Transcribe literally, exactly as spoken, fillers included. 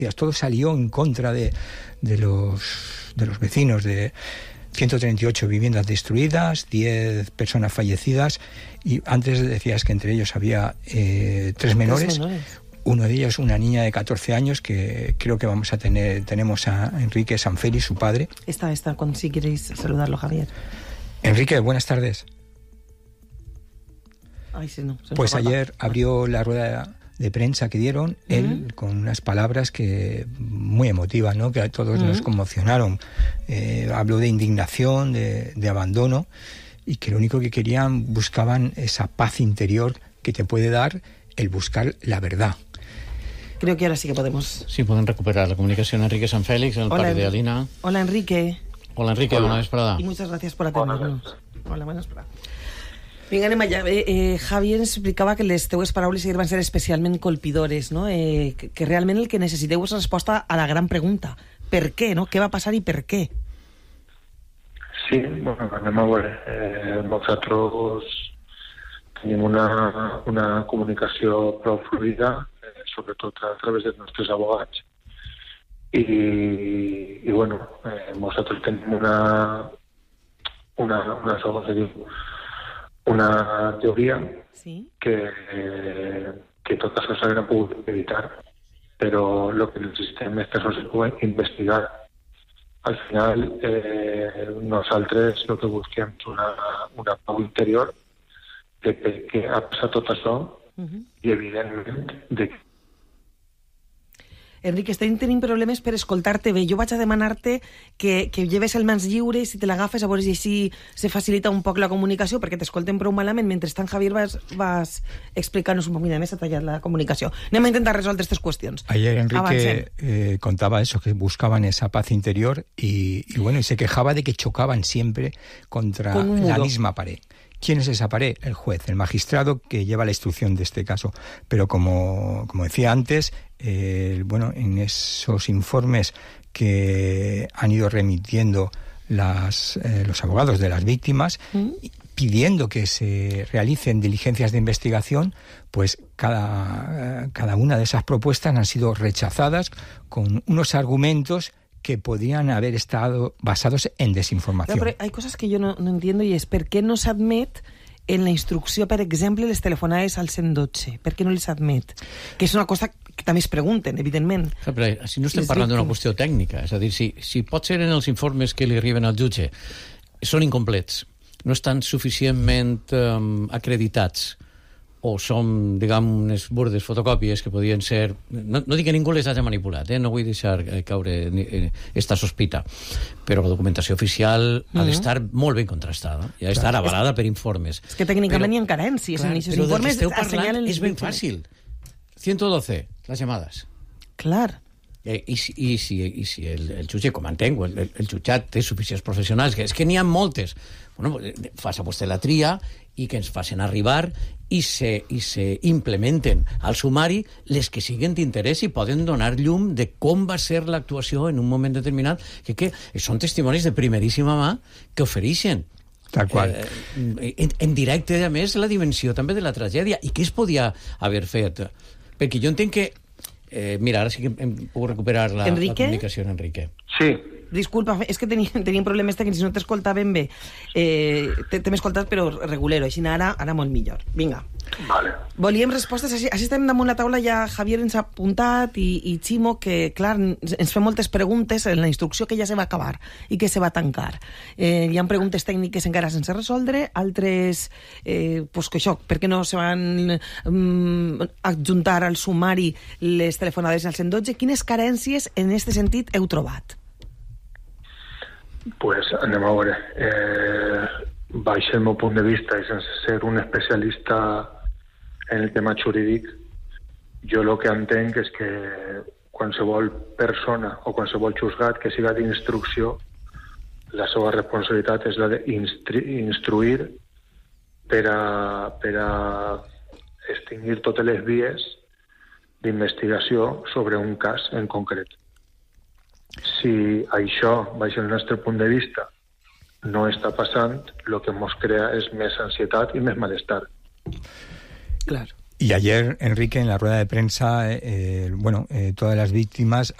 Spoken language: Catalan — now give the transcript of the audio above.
Todo salió en contra de, de, los, de los vecinos, de ciento treinta y ocho viviendas destruidas, diez personas fallecidas, y antes decías que entre ellos había eh, tres menores. Tres menores. Uno de ellos, una niña de catorce años, que creo que vamos a tener, tenemos a Enrique Sanfélix, su padre. Está, está, con, si queréis saludarlo, Javier. Enrique, buenas tardes. Ay, sí, no, pues ayer abrió la rueda de prensa que dieron, uh-huh. él, con unas palabras que muy emotivas, ¿no? Que a todos uh-huh. nos conmocionaron. Eh, habló de indignación, de, de abandono, y que lo único que querían, buscaban esa paz interior que te puede dar el buscar la verdad. Creo que ahora sí que podemos... Sí, pueden recuperar la comunicación. Enrique Sanfélix, en el Hola, parque de Alina. Hola, Enrique. Hola, Enrique, Hola. bona vesprada. Y muchas gracias por atendernos. Hola, bona vesprada. Vinga, anem allà. Eh, eh, Javier ens explicava que les teues paraules van ser especialment colpidores, no? Eh, que, que realment el que necessiteu és resposta a la gran pregunta. Per què, no? Què va passar i per què? Sí, bueno, anem a veure. Eh, nosaltres tenim una, una comunicació prou fluida, eh, sobretot a través dels nostres abogats, i, i bueno, eh, nosaltres tenim una, una, una, una, una teoria sí. que, eh, que tot això s'hauria pogut evitar, però el que necessitem és que això se pugui investigar. Al final, eh, nosaltres el que busquem és una, una pau interior de que ha passat tot això uh-huh. i, evidentment, de que... Enrique, estem tenint problemes per escoltar-te bé. Jo vaig a demanar-te que, que lleves el mans lliure, si te l'agafes, a veure si així se facilita un poc la comunicació, perquè t'escolten prou malament. Mentrestant, Javier, vas, vas explicar-nos un poc. Mira, més ha tallat la comunicació. Anem a intentar resoldre aquestes qüestions. Ayer Enrique eh, contaba eso, que buscaban esa paz interior y, y bueno, y se quejaba de que chocaban siempre contra Con la misma pared. ¿Quién es esa pared? El juez, el magistrado que lleva la instrucción de este caso. Pero como, como decía antes, eh, bueno, en esos informes que han ido remitiendo las, eh, los abogados de las víctimas, ¿Mm? pidiendo que se realicen diligencias de investigación, pues cada, cada una de esas propuestas han sido rechazadas con unos argumentos que podrían haber estado basados en desinformación. Però, però hay cosas que yo no, no entiendo, y es per què no s'admet en la instrucció, per exemple, les telefonades al cent dotze. Per què no les admet? Que és una cosa que també es pregunten, evidentment. Ja, però si no estem parlant d'una qüestió tècnica, és a dir, si, si pot ser en els informes que li arriben al jutge, són incomplets, no estan suficientment um, acreditats, o són, diguem, unes burdes fotocòpies que podien ser... No, no dic que ningú les hagi manipulat, eh? No vull deixar caure esta sospita, però la documentació oficial uh-huh. ha d'estar molt ben contrastada i ha d'estar avalada per informes. És que tècnicament hi ha carències en aquests informes. Però del que esteu parlant és ben fàcil. ciento doce, les llamades. Clar. Eh, i, si, i, si, i si el, el jutge, com entenc, el, el jutjat té suficients professionals, que és que n'hi ha moltes, bueno, faça vostè la tria i que ens facin arribar i se, i se implementen al sumari les que siguen d'interès i poden donar llum de com va ser l'actuació en un moment determinat, que, que són testimonis de primeríssima mà que ofereixen tal qual. Eh, en, en directe, a més, la dimensió també de la tragèdia i què es podia haver fet, perquè jo entenc que Eh, mira, ara sí que hem pogut recuperar la, la comunicació, Enrique. Sí. Disculpa, és que teníem, teníem problemes tècnics, no t'escoltàvem bé. Eh, T'hem escoltat, però regulero, així ara, ara molt millor. Vinga. Vale. Volíem respostes, així, així estem damunt la taula, ja Javier ens ha apuntat i, i Ximo, que clar, ens fem moltes preguntes en la instrucció que ja se va acabar i que se va tancar. Eh, hi ha preguntes tècniques encara sense resoldre, altres, eh, pues que això, per què no se van um, adjuntar al sumari les telefonades al cent dotze? Quines carències en aquest sentit heu trobat? Pues anem a veure. Eh, baix el meu punt de vista i sense ser un especialista en el tema jurídic, jo el que entenc és que qualsevol persona o qualsevol juzgat que siga d'instrucció, la seva responsabilitat és la d'instruir per a, per a extingir totes les vies d'investigació sobre un cas en concret. Si això, baix el nostre punt de vista, no està passant, el que ens crea és més ansietat i més malestar. Clar. Y ayer, Enrique, en la rueda de prensa, eh, bueno, eh, todas las víctimas